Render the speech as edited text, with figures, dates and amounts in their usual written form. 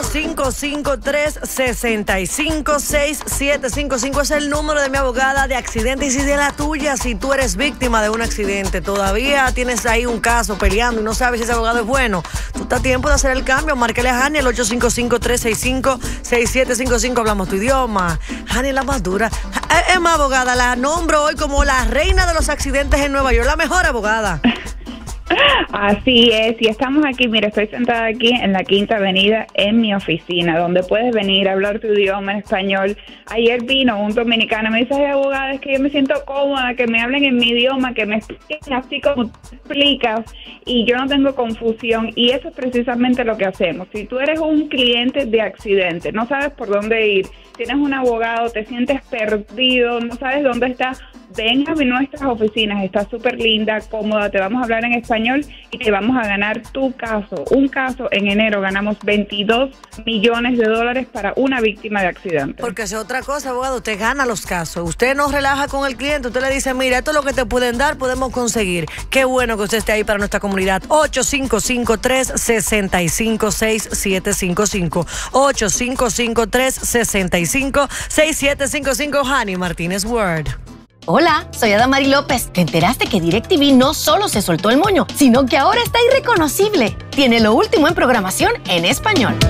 553-656755 es el número de mi abogada de accidentes y de la tuya. Si tú eres víctima de un accidente, todavía tienes ahí un caso peleando y no sabes si ese abogado es bueno, tú estás a tiempo de hacer el cambio. Márcale a Hani al 855-365-6755. Hablamos tu idioma. Hani, la más dura. Es más, abogada, la nombro hoy como la reina de los accidentes en Nueva York, la mejor abogada. Así es, y estamos aquí, mira, estoy sentada aquí en la Quinta Avenida en mi oficina, donde puedes venir a hablar tu idioma en español. Ayer vino un dominicano, me dice: ay, abogada, es que yo me siento cómoda, que me hablen en mi idioma, que me expliquen así como tú explicas, y yo no tengo confusión, y eso es precisamente lo que hacemos. Si tú eres un cliente de accidente, no sabes por dónde ir, tienes un abogado, te sientes perdido, no sabes dónde está, ven a nuestras oficinas, está súper linda, cómoda, te vamos a hablar en español y te vamos a ganar tu caso. Un caso, en enero ganamos $22 millones para una víctima de accidente. Porque es otra cosa, abogado, usted gana los casos, usted no relaja con el cliente, usted le dice: mira, esto es lo que te pueden dar, podemos conseguir. Qué bueno que usted esté ahí para nuestra comunidad. 855-365-6755 855-365-6755. Hani Martínez Word. Hola, soy Adamari López. ¿Te enteraste que DirecTV no solo se soltó el moño, sino que ahora está irreconocible? Tiene lo último en programación en español.